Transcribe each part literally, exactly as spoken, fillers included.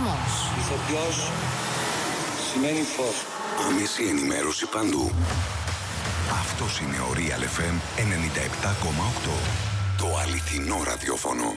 Χαμός. Ηθοποιός σημαίνει φως. Άμεση ενημέρωση παντού. Αυτός είναι ο Real εφ εμ ενενήντα επτά κόμμα οκτώ. Το αληθινό ραδιόφωνο.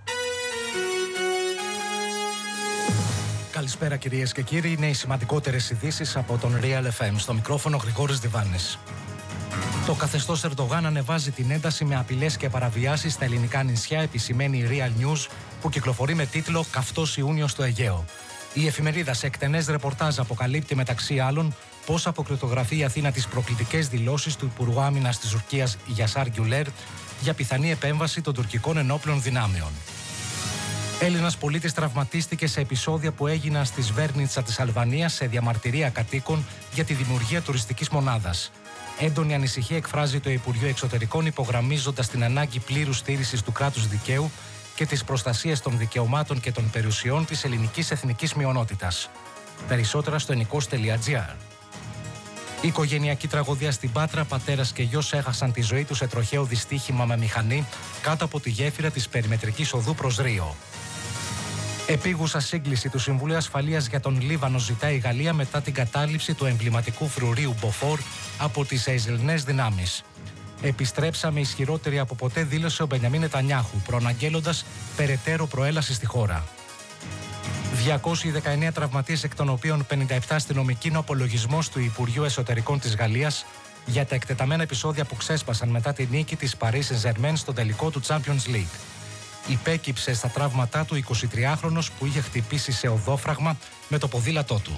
Καλησπέρα κυρίες και κύριοι, είναι οι σημαντικότερες ειδήσεις από τον Real εφ εμ. Στο μικρόφωνο Γρηγόρης Διβάνης. Το καθεστώς Ερντογάν ανεβάζει την ένταση με απειλές και παραβιάσεις στα ελληνικά νησιά, επισημαίνει η Real News, που κυκλοφορεί με τίτλο «Καυτός Ιούνιος στο Αιγαίο». Η εφημερίδα σε εκτενές ρεπορτάζ αποκαλύπτει μεταξύ άλλων πώς αποκρυπτογραφεί η Αθήνα τις προκλητικές δηλώσεις του Υπουργού Άμυνας της Τουρκίας Γιασάρ Γκιουλέρ για πιθανή επέμβαση των τουρκικών ενόπλων δυνάμεων. Έλληνας πολίτης τραυματίστηκε σε επεισόδια που έγιναν στη Σβέρνιτσα της Αλβανίας σε διαμαρτυρία κατοίκων για τη δημιουργία τουριστικής μονάδας. Έντονη ανησυχία εκφράζει το Υπουργείο Εξωτερικών, υπογραμμίζοντας την ανάγκη πλήρους στήρησης του κράτους δικαίου και της προστασίας των δικαιωμάτων και των περιουσιών της ελληνικής εθνικής μειονότητας. Περισσότερα στο ενικός τελεία τζι άρ. Οικογενειακή τραγωδία στην Πάτρα, πατέρας και γιος έχασαν τη ζωή τους σε τροχαίο δυστύχημα με μηχανή κάτω από τη γέφυρα της περιμετρικής οδού προς Ρίο. Επίγουσα σύγκληση του Συμβουλίου Ασφαλείας για τον Λίβανο ζητάει η Γαλλία μετά την κατάληψη του εμβληματικού φρουρίου Μποφόρ από τις Ισραηλινές δυνάμεις. Επιστρέψαμε ισχυρότεροι από ποτέ, δήλωσε ο Μπενιαμίν Νετανιάχου, προαναγγέλλοντας περαιτέρω προέλαση στη χώρα. διακόσιοι δεκαεννέα τραυματίες, εκ των οποίων πενήντα επτά αστυνομικοί, είναι ο απολογισμός του Υπουργείου Εσωτερικών της Γαλλίας για τα εκτεταμένα επεισόδια που ξέσπασαν μετά τη νίκη της Paris Saint-Germain στον τελικό του Champions League. Υπέκυψε στα τραύματά του εικοσιτριάχρονος που είχε χτυπήσει σε οδόφραγμα με το ποδήλατό του.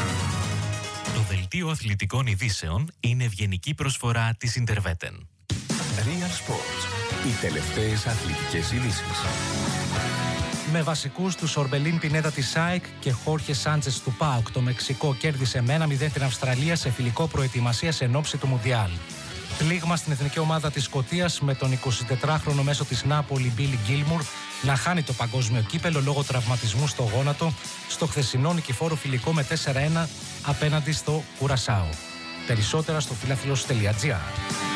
Το δελτίο αθλητικών ειδήσεων είναι ευγενική προσφορά της Interveten. Real Sports. Οι τελευταίες αθλητικές ειδήσεις. Με βασικούς τους Ορμπελίν Πινέδα της ΑΕΚ και Χόρχε Σάντσες του ΠΑΟΚ, το Μεξικό κέρδισε με ένα μηδέν την Αυστραλία σε φιλικό προετοιμασίας εν ώψη του Μουντιάλ. Πλήγμα στην εθνική ομάδα της Σκωτίας, με τον εικοσιτετράχρονο μέσο της Νάπολη Μπίλι Γκίλμουρ να χάνει το παγκόσμιο κύπελο λόγω τραυματισμού στο γόνατο στο χθεσινό νικηφόρο φιλικό με τέσσερα ένα απέναντι στο Κουρασάο. Περισσότερα στο φιλάθλος τελεία τζι άρ.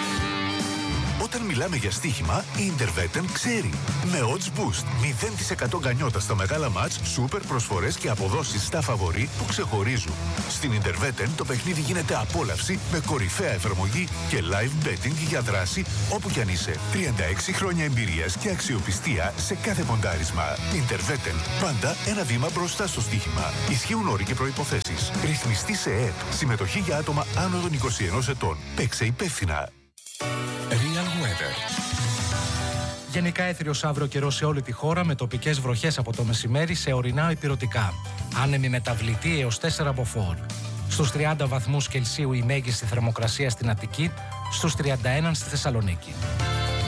Όταν μιλάμε για στοίχημα, η Interveten ξέρει. Με odds boost, μηδέν τοις εκατό γκανιότα στα μεγάλα μάτς, σούπερ προσφορές και αποδόσεις στα φαβορί που ξεχωρίζουν. Στην Interveten το παιχνίδι γίνεται απόλαυση με κορυφαία εφαρμογή και live betting για δράση όπου κι αν είσαι. τριάντα έξι χρόνια εμπειρίας και αξιοπιστία σε κάθε ποντάρισμα. Interveten, πάντα ένα βήμα μπροστά στο στοίχημα. Ισχύουν όροι και προϋποθέσεις. Ρυθμιστή σε ΕΕΠ. Συμμετοχή για άτομα άνω των είκοσι ενός ετών. Παίξε υπεύθυνα. Real Weather. Γενικά έθριος αύριο καιρό σε όλη τη χώρα, με τοπικές βροχές από το μεσημέρι σε ορεινά υπηρετικά. Άνεμη μεταβλητή έως τέσσερα μποφόρ. Στους τριάντα βαθμούς Κελσίου η μέγιστη θερμοκρασία στην Αττική, στους τριάντα ένα στη Θεσσαλονίκη.